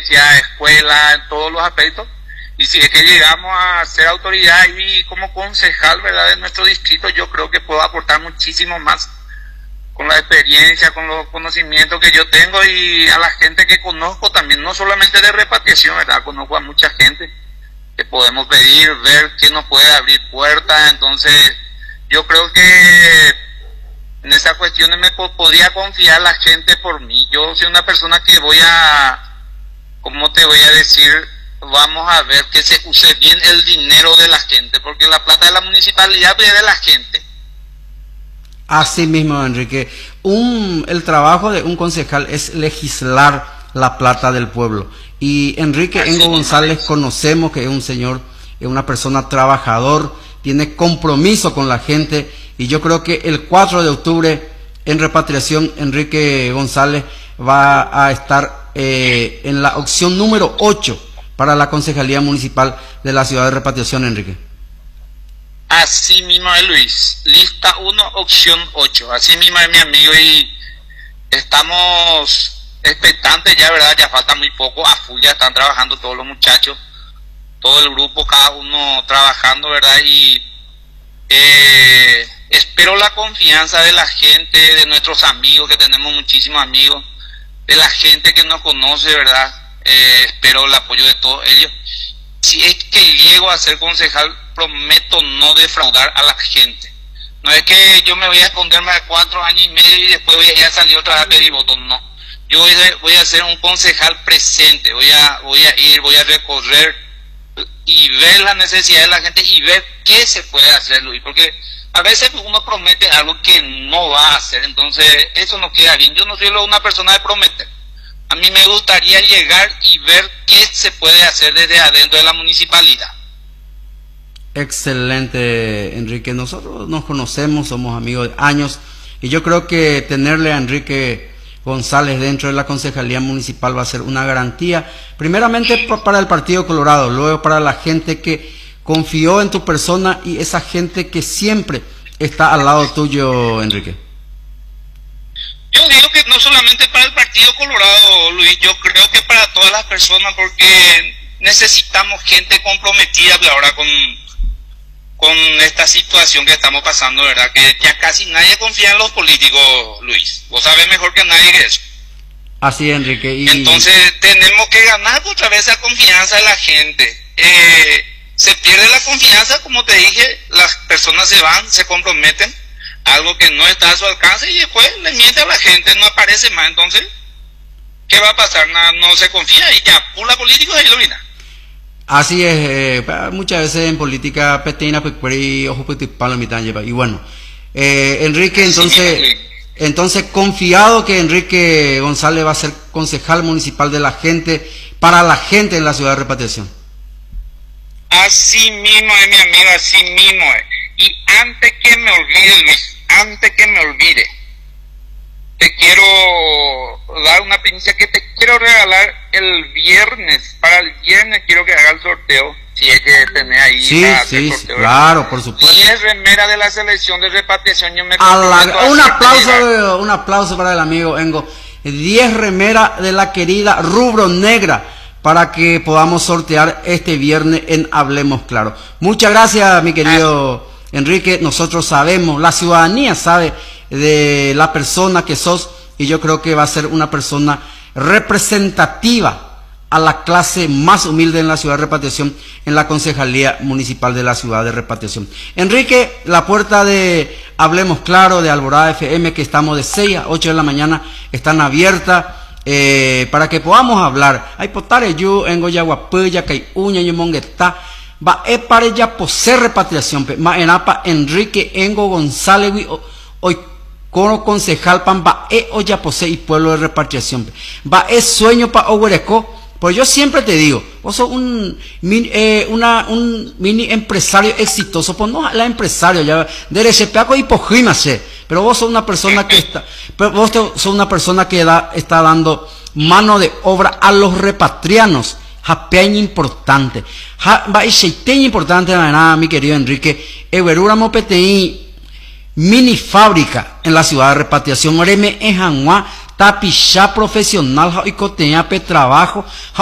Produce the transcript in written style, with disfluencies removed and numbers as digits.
iglesia, escuela, en todos los aspectos. Y si es que llegamos a ser autoridad y como concejal, ¿verdad?, de nuestro distrito, yo creo que puedo aportar muchísimo más con la experiencia, con los conocimientos que yo tengo y a la gente que conozco también, no solamente de repatriación, ¿verdad? Conozco a mucha gente que podemos pedir, ver qué nos puede abrir puertas. Entonces, yo creo que en esas cuestiones me podría confiar la gente por mí. Yo soy una persona que ¿cómo te voy a decir? Vamos a ver que se use bien el dinero de la gente, porque la plata de la municipalidad es de la gente. Así mismo, Enrique. El trabajo de un concejal es legislar la plata del pueblo. Y Enrique Engo González conocemos que es un señor, es una persona trabajador, tiene compromiso con la gente. Y yo creo que el 4 de octubre en repatriación, Enrique González va a estar en la opción número 8 para la Concejalía Municipal de la Ciudad de Repatriación, Enrique. Así mismo es, Luis. Lista 1, opción 8. Así mismo es, mi amigo, y estamos expectantes ya, ¿verdad? Ya falta muy poco. A full ya están trabajando todos los muchachos, todo el grupo, cada uno trabajando, ¿verdad? Y espero la confianza de la gente, de nuestros amigos, que tenemos muchísimos amigos, de la gente que nos conoce, ¿verdad? Espero el apoyo de todos ellos. Si es que llego a ser concejal, prometo no defraudar a la gente. No es que yo me voy a esconderme de 4 años y medio y después voy a ir a salir otra vez a pedir votos, no. Yo voy a ser un concejal presente, voy a recorrer y ver la necesidad de la gente y ver qué se puede hacer, Luis, porque a veces uno promete algo que no va a hacer, entonces eso no queda bien. Yo no soy una persona de prometer. A mí me gustaría llegar y ver qué se puede hacer desde adentro de la municipalidad. Excelente, Enrique. Nosotros nos conocemos, somos amigos de años, y yo creo que tenerle a Enrique González dentro de la Concejalía Municipal va a ser una garantía, primeramente para el Partido Colorado, luego para la gente que confió en tu persona y esa gente que siempre está al lado tuyo, Enrique. Yo digo que no solamente para el Partido Colorado, Luis, yo creo que para todas las personas, porque necesitamos gente comprometida ahora con esta situación que estamos pasando, ¿verdad? Que ya casi nadie confía en los políticos, Luis. Vos sabés mejor que nadie eso. Así es, Enrique. Entonces tenemos que ganar otra vez esa confianza de la gente. Se pierde la confianza, como te dije, las personas se van, se comprometen, algo que no está a su alcance, y después le miente a la gente, no aparece más. Entonces, ¿qué va a pasar? No se confía y ya, pula político y ilumina. Así es, muchas veces en política petina, y bueno, Enrique, entonces confiado que Enrique González va a ser concejal municipal de la gente, para la gente en la Ciudad de Repatriación. Así mismo es, mi amigo, así mismo es. Y antes que me olvide, Luis, te quiero dar una primicia que te quiero regalar el viernes. Para el viernes quiero que haga el sorteo, si es que tenés ahí. Sí, claro, por supuesto. 10 remeras de la selección de repatriación. Yo me un aplauso para el amigo Engo. 10 remeras de la querida Rubro Negra, para que podamos sortear este viernes en Hablemos Claro. Muchas gracias, mi querido Enrique. Nosotros sabemos, la ciudadanía sabe de la persona que sos, y yo creo que va a ser una persona representativa a la clase más humilde en la Ciudad de Repatriación, en la Concejalía Municipal de la Ciudad de Repatriación. Enrique, la puerta de Hablemos Claro, de Alborada FM, que estamos de 6 a 8 de la mañana, están abiertas para que podamos hablar. Hay potare yo en Goyaguapuya, que hay uña y mongueta, va para ella poseer repatriación, ma enapa Enrique Engo González, hoy coro concejal pan va oya posee y pueblo de repatriación, va sueño pa Oguereco. Pues yo siempre te digo, vos sos un mini empresario exitoso, pues no la empresario, ya, derechepeaco y pojímase, pero vos sos una persona que está dando mano de obra a los repatrianos, japeña importante, va importante, nada, mi querido Enrique, Everura Mopetei, mini fábrica en la Ciudad de Repatriación, oreme en Janguá, tapichá profesional, y coteña pe trabajo,